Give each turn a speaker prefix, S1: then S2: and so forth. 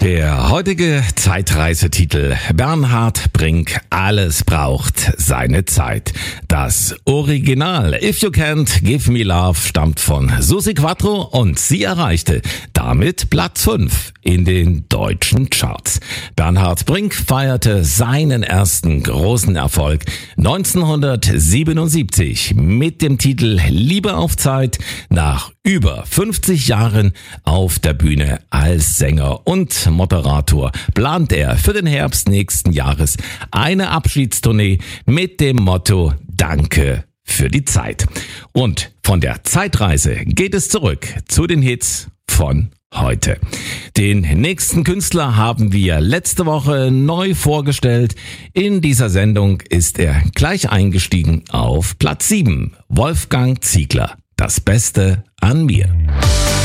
S1: Der heutige Zeitreisetitel Bernhard Brink, alles braucht seine Zeit. Das Original If You Can't Give Me Love stammt von Susi Quattro und sie erreichte damit Platz 5 in den deutschen Charts. Bernhard Brink feierte seinen ersten großen Erfolg 1977 mit dem Titel Liebe auf Zeit nach über 50 Jahren auf der Bühne als Sänger und Moderator plant er für den Herbst nächsten Jahres eine Abschiedstournee mit dem Motto Danke für die Zeit. Und von der Zeitreise geht es zurück zu den Hits von heute. Den nächsten Künstler haben wir letzte Woche neu vorgestellt. In dieser Sendung ist er gleich eingestiegen auf Platz 7. Wolfgang Ziegler. Das Beste an mir.